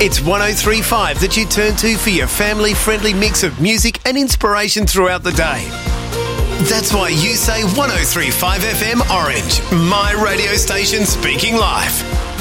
It's 103.5 that you turn to for your family-friendly mix of music and inspiration throughout the day. That's why you say 103.5 FM Orange, my radio station speaking live.